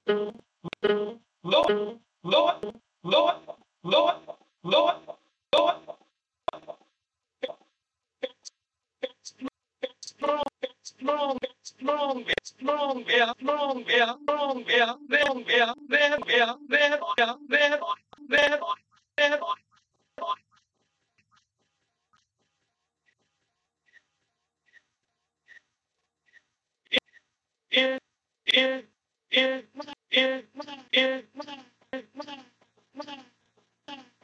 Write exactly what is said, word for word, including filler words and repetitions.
Lord, Lord, Lord, Lord, Lord, Lord, strong, strong, strong, strong, strong, strong, strong, strong, strong,